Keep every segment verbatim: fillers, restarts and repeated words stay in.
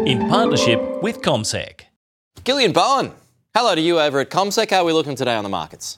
in partnership with CommSec. Gillian Bowen, hello to you over at CommSec. How are we looking today on the markets?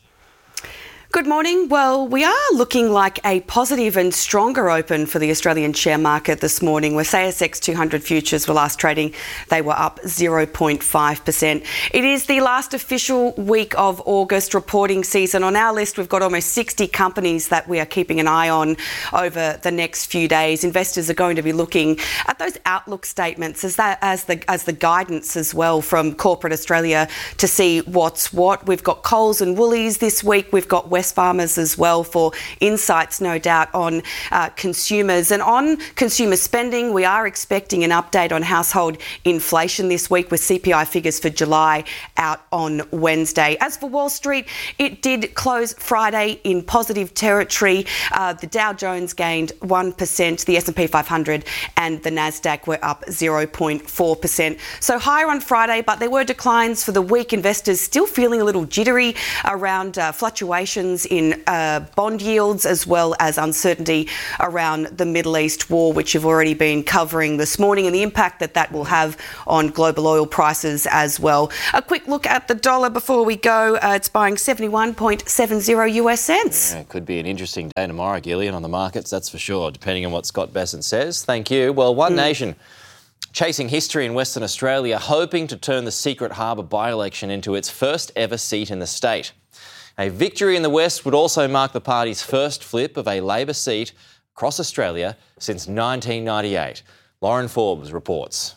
Good morning. Well, we are looking like a positive and stronger open for the Australian share market this morning, with A S X two hundred futures were last trading. They were up zero point five percent. It is the last official week of August reporting season. On our list, we've got almost sixty companies that we are keeping an eye on over the next few days. Investors are going to be looking at those outlook statements as that as the as the guidance as well from corporate Australia to see what's what. We've got Coles and Woolies this week. We've got West Farmers as well for insights, no doubt, on uh, consumers. And on consumer spending, we are expecting an update on household inflation this week, with C P I figures for July out on Wednesday. As for Wall Street, it did close Friday in positive territory. Uh, the Dow Jones gained one percent, the S and P five hundred and the Nasdaq were up zero point four percent. So higher on Friday, but there were declines for the week. Investors still feeling a little jittery around uh, fluctuations in uh, bond yields, as well as uncertainty around the Middle East war, which you've already been covering this morning, and the impact that that will have on global oil prices as well. A quick look at the dollar before we go. Uh, it's buying seventy-one point seven zero US cents. Yeah, it could be an interesting day tomorrow, Gillian, on the markets, that's for sure, depending on what Scott Bessent says. Thank you. Well, One mm. Nation chasing history in Western Australia, hoping to turn the Secret Harbour by-election into its first ever seat in the state. A victory in the West would also mark the party's first flip of a Labor seat across Australia since nineteen ninety-eight. Lauren Forbes reports.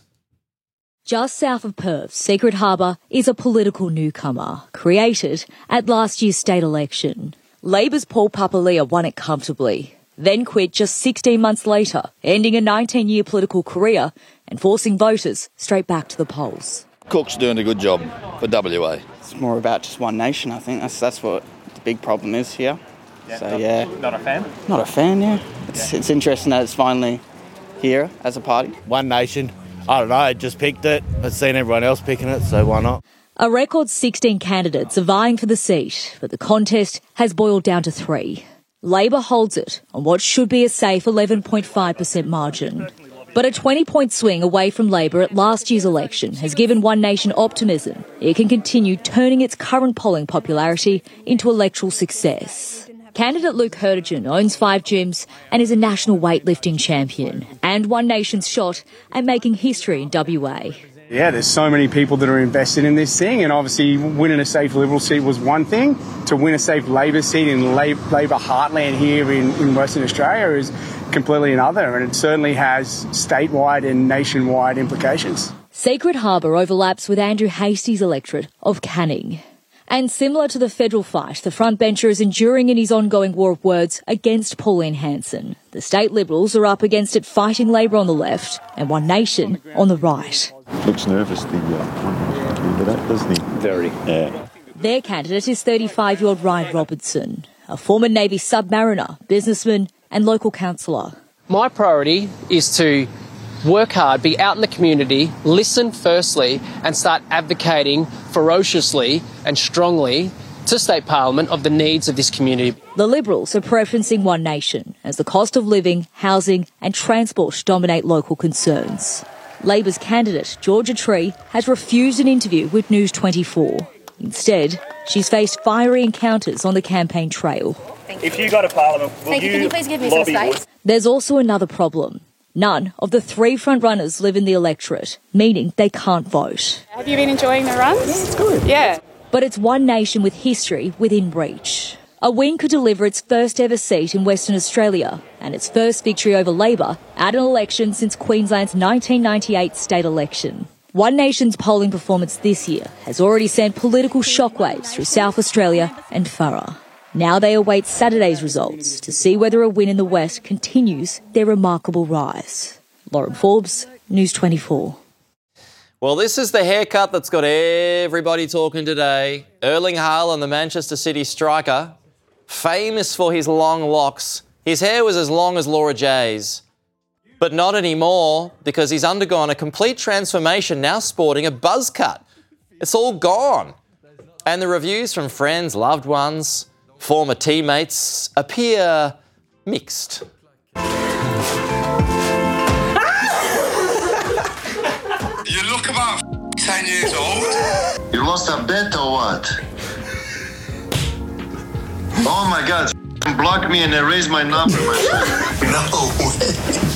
Just south of Perth, Secret Harbour is a political newcomer, created at last year's state election. Labor's Paul Papalia won it comfortably, then quit just sixteen months later, ending a nineteen-year political career and forcing voters straight back to the polls. Cook's doing a good job for W A. It's more about just One Nation, I think. That's that's what the big problem is here. Yeah, so, not, yeah. Not a fan? Not a fan, yeah. It's, yeah. It's interesting that it's finally here as a party. One Nation. I don't know, I just picked it. I've seen everyone else picking it, so why not? A record sixteen candidates are vying for the seat, but the contest has boiled down to three. Labor holds it on what should be a safe eleven point five percent margin. But a twenty-point swing away from Labor at last year's election has given One Nation optimism it can continue turning its current polling popularity into electoral success. Candidate Luke Hurtigan owns five gyms and is a national weightlifting champion, and One Nation's shot at making history in W A. Yeah, there's so many people that are invested in this thing, and obviously winning a safe Liberal seat was one thing. To win a safe Labor seat in Labor heartland here in, in Western Australia is completely another, and it certainly has statewide and nationwide implications. Secret Harbour overlaps with Andrew Hastie's electorate of Canning. And similar to the federal fight, the frontbencher is enduring in his ongoing war of words against Pauline Hanson. The state Liberals are up against it, fighting Labor on the left and One Nation on the right. Looks nervous, the uh, remember that, doesn't he? Very. Yeah. Their candidate is thirty-five-year-old Ryan Robertson, a former Navy submariner, businessman and local councillor. My priority is to work hard, be out in the community, listen firstly, and start advocating ferociously and strongly to State Parliament of the needs of this community. The Liberals are preferencing One Nation as the cost of living, housing and transport dominate local concerns. Labor's candidate, Georgia Tree, has refused an interview with News twenty-four. Instead, she's faced fiery encounters on the campaign trail. If you go to Parliament, will Thank you. you, Can you please give me some space? There's also another problem. None of the three front-runners live in the electorate, meaning they can't vote. Have you been enjoying the runs? Yeah, it's good. Yeah. But it's One Nation with history within reach. A win could deliver its first ever seat in Western Australia and its first victory over Labor at an election since Queensland's nineteen ninety-eight state election. One Nation's polling performance this year has already sent political shockwaves through South Australia and Farah. Now they await Saturday's results to see whether a win in the West continues their remarkable rise. Lauren Forbes, News twenty-four. Well, this is the haircut that's got everybody talking today. Erling Haaland, the Manchester City striker, famous for his long locks. His hair was as long as Laura J's. But not anymore, because he's undergone a complete transformation, now sporting a buzz cut. It's all gone. And the reviews from friends, loved ones, former teammates appear mixed. ten years old. You lost a bet or what? Oh my God, f***ing block me and erase my number, my friend. No way.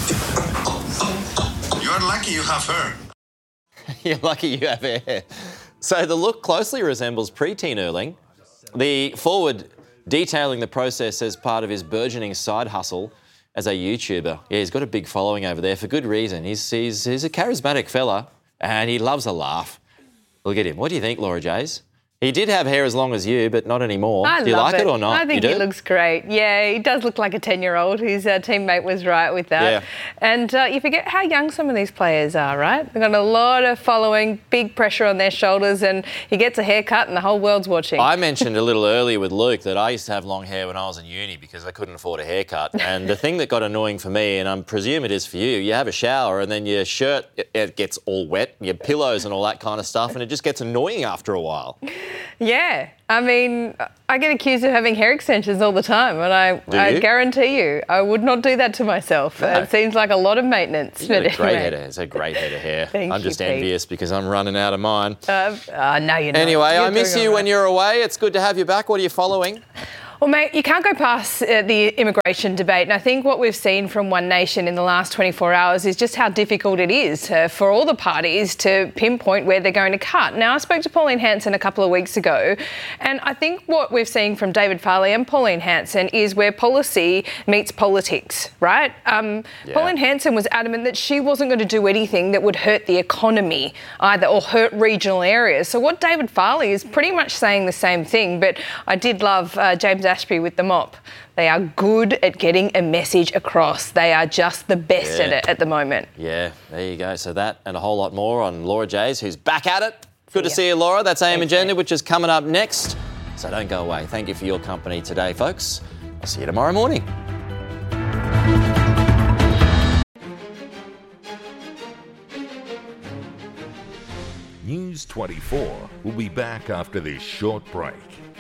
You're lucky you have her. You're lucky you have hair. So the look closely resembles preteen Erling. The forward detailing the process as part of his burgeoning side hustle as a YouTuber. Yeah, he's got a big following over there for good reason. He's, he's, he's a charismatic fella and he loves a laugh. Look at him. What do you think, Laura Jays? He did have hair as long as you, but not anymore. I do you love like it. it or not? I think he looks great. Yeah, he does look like a ten-year-old. His uh, teammate was right with that. Yeah. And uh, you forget how young some of these players are, right? They've got a lot of following, big pressure on their shoulders, and he gets a haircut and the whole world's watching. I mentioned a little earlier with Luke that I used to have long hair when I was in uni because I couldn't afford a haircut. And the thing that got annoying for me, and I presume it is for you, you have a shower and then your shirt, it, it gets all wet, your pillows and all that kind of stuff, and it just gets annoying after a while. Yeah. I mean, I get accused of having hair extensions all the time, and I, I guarantee you, I would not do that to myself. No. It seems like a lot of maintenance. You've got but a great anyway. head of hair. It's a great head of hair. Thank I'm you, just Pete. envious because I'm running out of mine. Uh, uh, no, you're not. Anyway, You're I miss doing you all when right. you're away. It's good to have you back. What are you following? Well, mate, you can't go past uh, the immigration debate. And I think what we've seen from One Nation in the last twenty-four hours is just how difficult it is uh, for all the parties to pinpoint where they're going to cut. Now, I spoke to Pauline Hanson a couple of weeks ago, and I think what we've seen from David Farley and Pauline Hanson is where policy meets politics, right? Um, Yeah. Pauline Hanson was adamant that she wasn't going to do anything that would hurt the economy either or hurt regional areas. So what David Farley is pretty much saying the same thing, but I did love uh, James Ashby with the mop. They are good at getting a message across. They are just the best Yeah. at it at the moment. Yeah, there you go. So that and a whole lot more on Laura Jays, who's back at it. Good to see you, Laura. That's A M Agenda, which is coming up next. So don't go away. Thank you for your company today, folks. I'll see you tomorrow morning. News twenty-four will be back after this short break.